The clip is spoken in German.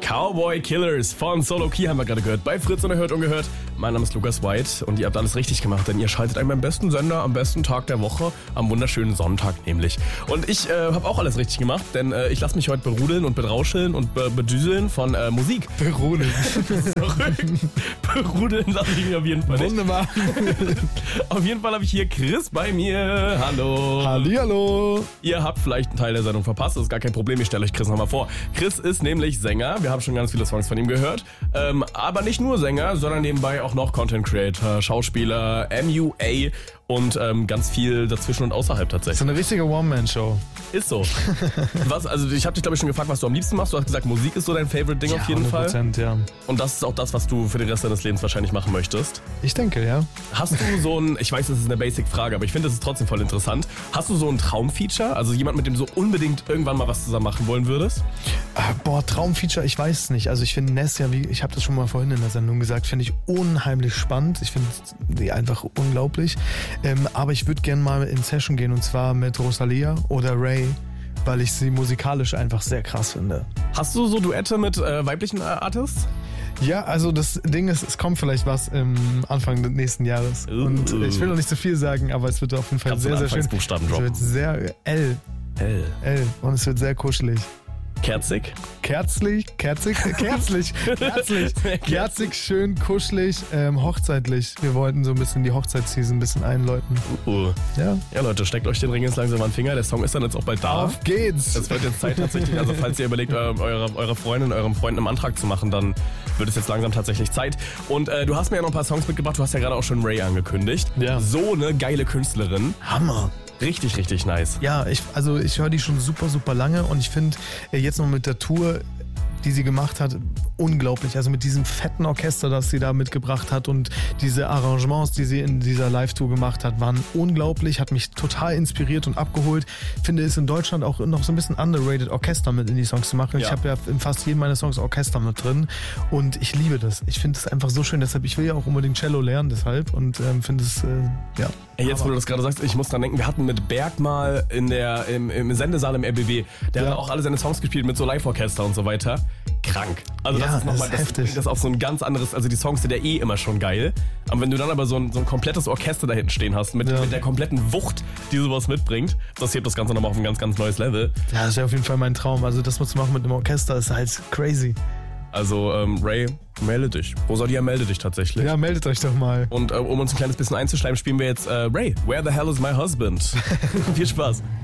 Cowboy Killers von Solo Key haben wir gerade gehört. Bei Fritz Unerhört Ungehört. Mein Name ist Lukas White und ihr habt alles richtig gemacht, denn ihr schaltet einen beim besten Sender am besten Tag der Woche, am wunderschönen Sonntag nämlich. Und ich habe auch alles richtig gemacht, denn ich lasse mich heute berudeln und berauscheln und bedüseln von Musik. Berudeln. Berudeln lasse ich mich auf jeden Fall nicht. Wunderbar. Auf jeden Fall habe ich hier Chris bei mir. Hallo. Hallihallo. Ihr habt vielleicht einen Teil der Sendung verpasst, das ist gar kein Problem, ich stelle euch Chris nochmal vor. Chris ist nämlich Sänger, wir haben schon ganz viele Songs von ihm gehört, aber nicht nur Sänger, sondern nebenbei auch noch Content Creator, Schauspieler, MUA und ganz viel dazwischen und außerhalb tatsächlich. So eine richtige One-Man-Show. Ist so. Also ich habe dich glaube ich schon gefragt, was du am liebsten machst. Du hast gesagt, Musik ist so dein Favorite-Ding auf jeden Fall. Ja. Und das ist auch das, was du für den Rest deines Lebens wahrscheinlich machen möchtest. Ich denke, ja. Hast du so ein, ich weiß, das ist eine Basic-Frage, aber ich finde, das ist trotzdem voll interessant. Hast du so ein Traumfeature? Also jemand, mit dem du so unbedingt irgendwann mal was zusammen machen wollen würdest? Boah, Traumfeature, ich weiß es nicht. Also ich finde Ness ja, wie ich habe das schon mal vorhin in der Sendung gesagt, finde ich unheimlich spannend. Ich finde die einfach unglaublich. Aber ich würde gerne mal in Session gehen und zwar mit Rosalia oder Ray, weil ich sie musikalisch einfach sehr krass finde. Hast du so Duette mit weiblichen Artists? Ja, also das Ding ist, es kommt vielleicht was im Anfang des nächsten Jahres. Und ich will noch nicht so viel sagen, aber es wird auf jeden Fall Kannst sehr, du sehr schön. Anfangsbuchstaben Es droppen? wird sehr L. Und es wird sehr kuschelig. Kerzig? Kerzig, schön, kuschelig, hochzeitlich. Wir wollten so ein bisschen die Hochzeitsseason ein bisschen einläuten. Ja. Ja, Leute, steckt euch den Ring jetzt langsam an den Finger. Der Song ist dann jetzt auch bald da. Auf geht's! Es wird jetzt Zeit tatsächlich, also falls ihr überlegt, eure Freundin, eurem Freund einen Antrag zu machen, dann wird es jetzt langsam tatsächlich Zeit. Und du hast mir ja noch ein paar Songs mitgebracht. Du hast ja gerade auch schon Ray angekündigt. Ja. So eine geile Künstlerin. Hammer! Richtig, richtig nice. Ja, ich höre die schon super, super lange und ich finde jetzt noch mit der Tour, die sie gemacht hat, unglaublich. Also mit diesem fetten Orchester, das sie da mitgebracht hat und diese Arrangements, die sie in dieser Live-Tour gemacht hat, waren unglaublich, hat mich total inspiriert und abgeholt. Finde es in Deutschland auch noch so ein bisschen underrated, Orchester mit in die Songs zu machen. Ja. Ich habe ja in fast jedem meiner Songs Orchester mit drin und ich liebe das. Ich finde es einfach so schön, deshalb, ich will ja auch unbedingt Cello lernen deshalb und finde es, ja. Jetzt, wo du das gerade sagst, ich muss dran denken, wir hatten mit Berg mal im Sendesaal im RBB, der hat auch alle seine Songs gespielt mit so Live-Orchester und so weiter. Krank. Also ja, das ist nochmal, das bringt das auf so ein ganz anderes, also die Songs sind ja immer schon geil, aber wenn du dann aber so ein komplettes Orchester da hinten stehen hast, mit der kompletten Wucht, die sowas mitbringt, das hebt das Ganze nochmal auf ein ganz, ganz neues Level. Ja, das ist ja auf jeden Fall mein Traum, also das zu machen mit einem Orchester ist halt crazy. Also Ray, melde dich. Rosalia, melde dich tatsächlich. Ja, meldet euch doch mal. Und um uns ein kleines bisschen einzuschleimen, spielen wir jetzt Ray, Where the Hell is My Husband? Viel Spaß.